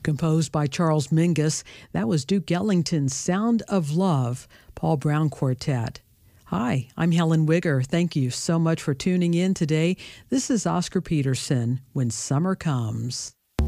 composed by Charles Mingus. That was Duke Ellington's Sound of Love, Paul Brown Quartet. Hi, I'm Helen Wigger. Thank you so much for tuning in today. This is Oscar Peterson, When Summer Comes.